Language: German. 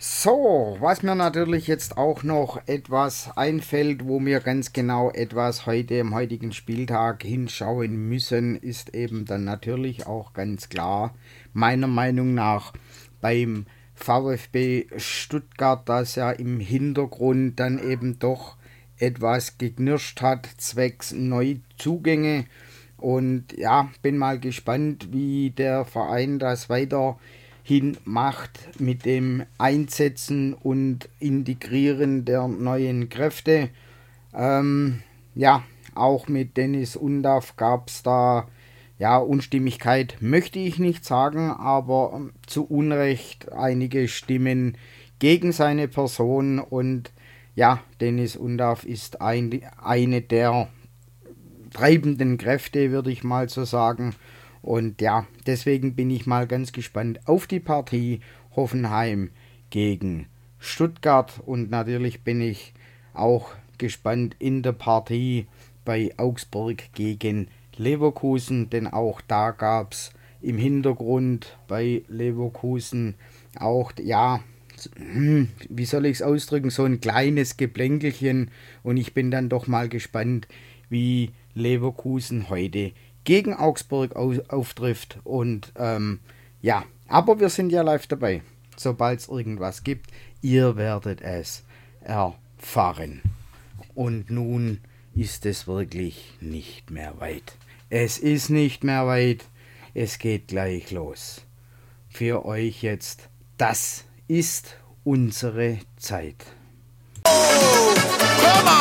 So, was mir natürlich jetzt auch noch etwas einfällt, wo wir ganz genau etwas heute am heutigen Spieltag hinschauen müssen, ist eben dann natürlich auch ganz klar, meiner Meinung nach, beim VfB Stuttgart, das ja im Hintergrund dann eben doch etwas geknirscht hat, zwecks Neuzugänge. Und ja, bin mal gespannt, wie der Verein das weiterhin macht mit dem Einsetzen und Integrieren der neuen Kräfte. Ja, auch mit Dennis Undaff gab es da ja Unstimmigkeit, möchte ich nicht sagen, aber zu Unrecht einige Stimmen gegen seine Person. Und ja, Dennis Undaff ist eine der treibenden Kräfte, würde ich mal so sagen. Und ja, deswegen bin ich mal ganz gespannt auf die Partie Hoffenheim gegen Stuttgart. Und natürlich bin ich auch gespannt in der Partie bei Augsburg gegen Leverkusen, denn auch da gab es im Hintergrund bei Leverkusen auch, ja, wie soll ich es ausdrücken, so ein kleines Geplänkelchen. Und ich bin dann doch mal gespannt, wie Leverkusen heute gegen Augsburg auftrifft. Und ja, aber wir sind ja live dabei. Sobald es irgendwas gibt, ihr werdet es erfahren. Und nun ist es wirklich nicht mehr weit. Es ist nicht mehr weit. Es geht gleich los. Für euch jetzt, das ist unsere Zeit.